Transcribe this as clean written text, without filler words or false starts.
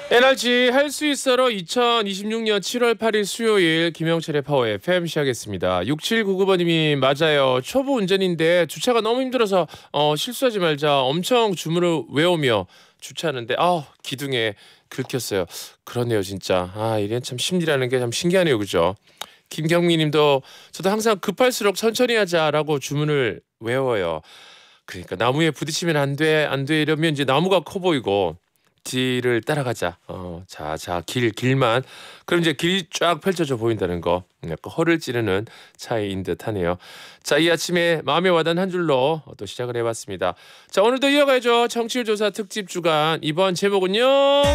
NRG 할 수 있어로 2026년 7월 8일 수요일 김영철의 파워 FM 시작했습니다. 6799번님이 맞아요. 초보 운전인데 주차가 너무 힘들어서 실수하지 말자 엄청 주문을 외우며 주차하는데 기둥에 긁혔어요. 그러네요 진짜. 이런 참 심리라는 게 참 신기하네요. 그죠? 김경미 님도 저도 항상 급할수록 천천히 하자라고 주문을 외워요. 그러니까 나무에 부딪히면 안 돼 이러면 이제 나무가 커 보이고 뒤를 따라가자. 길만. 그럼 이제 길이 쫙 펼쳐져 보인다는 거. 약간 허를 찌르는 차이인 듯하네요. 자, 이 아침에 마음에 와닿는 한 줄로 또 시작을 해봤습니다. 자, 오늘도 이어가야죠. 청취율 조사 특집 주간. 이번 제목은요.